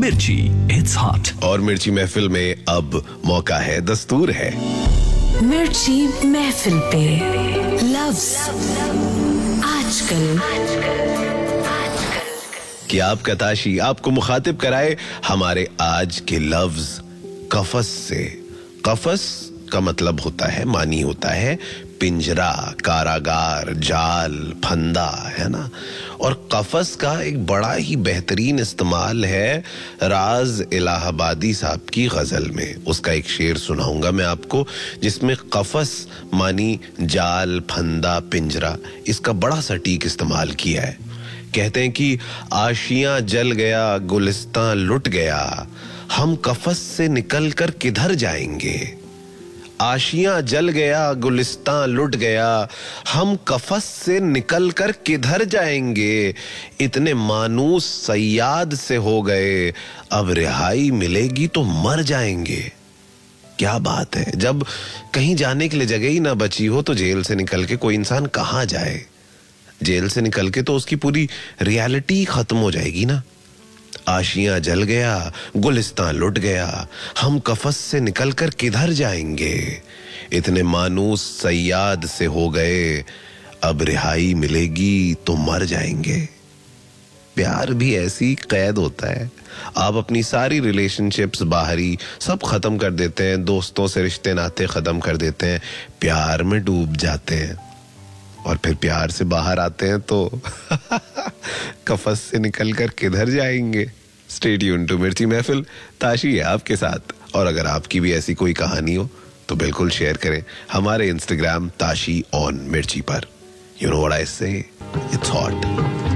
मिर्ची, it's hot. और मिर्ची महफिल में अब मौका है, दस्तूर है मिर्ची महफिल पे लफ्ज आजकल कि आपका ताशी आपको मुखातिब कराए हमारे आज के लफ्ज कफस से। कफस का मतलब होता है, मानी होता है पिंजरा, कारागार, जाल, फंदा, है ना। और कफस का एक बड़ा ही बेहतरीन इस्तेमाल है राज इलाहाबादी साहब की गजल में। उसका एक शेर सुनाऊंगा मैं आपको जिसमें कफस मानी जाल, फंदा, पिंजरा, इसका बड़ा सटीक इस्तेमाल किया है। कहते हैं कि आशियां जल गया, गुलिस्तां लुट गया, हम कफस से निकलकर किधर जाएंगे। आशियां जल गया, गुलिस्तां लुट गया, हम कफस से निकलकर किधर जाएंगे। इतने मानूस सयाद से हो गए, अब रिहाई मिलेगी तो मर जाएंगे। क्या बात है, जब कहीं जाने के लिए जगह ही ना बची हो तो जेल से निकल के कोई इंसान कहाँ जाए। जेल से निकल के तो उसकी पूरी रियलिटी खत्म हो जाएगी ना। आशियां जल गया, गुलिस्तां लुट गया, हम कफस से निकलकर किधर जाएंगे। इतने मानूस सयाद से हो गए, अब रिहाई मिलेगी तो मर जाएंगे। प्यार भी ऐसी कैद होता है। आप अपनी सारी रिलेशनशिप्स बाहरी सब खत्म कर देते हैं, दोस्तों से रिश्ते नाते खत्म कर देते हैं, प्यार में डूब जाते हैं और फिर प्यार से बाहर आते हैं तो कफस से निकलकर किधर जाएंगे। स्टे ट्यून्ड टू मिर्ची महफिल, ताशी है आपके साथ। और अगर आपकी भी ऐसी कोई कहानी हो तो बिल्कुल शेयर करें हमारे इंस्टाग्राम ताशी ऑन मिर्ची पर। यू नो व्हाट आई से, इट्स हॉट।